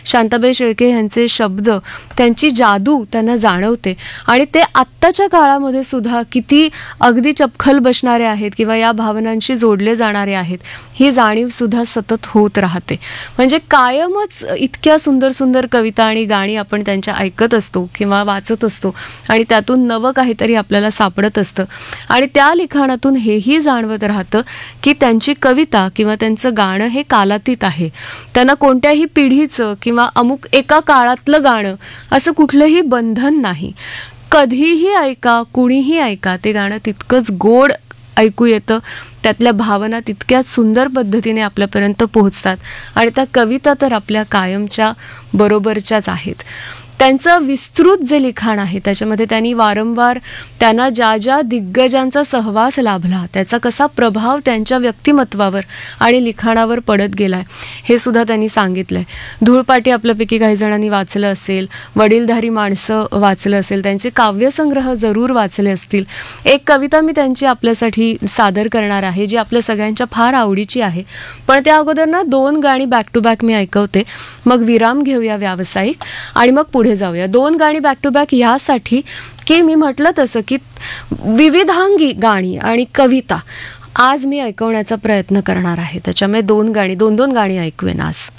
शांताबाई शेळके यांचे शब्द, त्यांची जादू त्यांना जाणवते आणि ते आत्ताच्या काळामध्ये सुद्धा किती अगदी चपखल बसणारे आहेत किंवा या भावनांशी जोडले जाणारे आहेत, ही जाणीव सुद्धा सतत होत राहते. म्हणजे कायमच इतक्या सुंदर सुंदर कविता आणि गाणी आपण त्यांच्या ऐकत असतो किंवा वाचत असतो आणि त्यातून नवं काहीतरी आपल्याला सापडत असतं. आणि त्या लिखाणातून हेही जाणवत राहतं की त्यांची कविता किंवा त्यांचं गाणं हे कालातीत आहे. त्यांना कोणत्याही पिढीचं किंवा अमुक एका काळातलं गाणं असं कुठलंही बंधन नाही. कधीही ऐका, कुणीही ऐका, ते गाणं तितकंच गोड ऐकू येतं. त्यातल्या भावना तितक्याच सुंदर पद्धतीने आपल्यापर्यंत पोहोचतात आणि त्या कविता तर आपल्या कायमच्या बरोबरच्याच आहेत. त्यांचं विस्तृत जे लिखाण आहे त्याच्यामध्ये त्यांनी वारंवार त्यांना ज्या ज्या दिग्गजांचा सहवास लाभला, त्याचा कसा प्रभाव त्यांच्या व्यक्तिमत्वावर आणि लिखाणावर पडत गेलाय हे सुद्धा त्यांनी सांगितलंय. धूळपाटी आपल्यापैकी काही जणांनी वाचलं असेल, वडीलधारी माणसं वाचलं असेल, त्यांचे काव्यसंग्रह जरूर वाचले असतील. एक कविता मी त्यांची आपल्यासाठी सादर करणार आहे जी आपल्या सगळ्यांच्या फार आवडीची आहे. पण त्या अगोदर ना 2 गाणी बॅक टू बॅक मी ऐकवते, मग विराम घेऊया व्यावसायिक आणि मग पुढे जाऊया. 2 गाणी बॅक टू बॅक यासाठी की मी म्हटलं तसं की विविधांगी गाणी आणि कविता आज मी ऐकवण्याचा प्रयत्न करणार आहे. त्याच्यामुळे 2 गाणी ऐकूया आज.